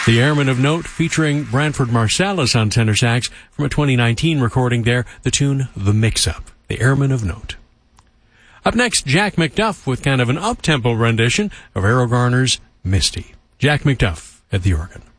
The Airmen of Note, featuring Branford Marsalis on tenor sax from a 2019 recording there, the tune The Mix-Up. The Airmen of Note. Up next, Jack McDuff with kind of an up-tempo rendition of Errol Garner's Misty. Jack McDuff at the organ.